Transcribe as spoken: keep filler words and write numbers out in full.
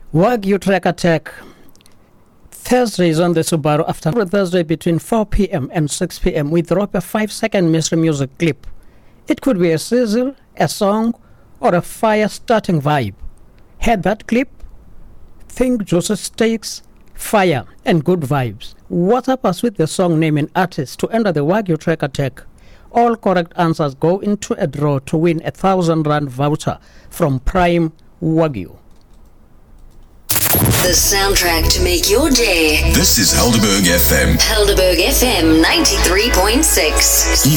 Wagyu Track Attack. Thursdays on the Subaru after Thursday between four p.m. and six p.m. we drop a five second mystery music clip. It could be a sizzle, a song, or a fire-starting vibe. Heard that clip? Think Joseph Steaks, fire, and good vibes. WhatsApp us with the song name and artist to enter the Wagyu Track Attack. All correct answers go into a draw to win a thousand rand voucher from Prime Wagyu. The soundtrack to make your day. This is Helderberg F M. Helderberg F M ninety-three point six.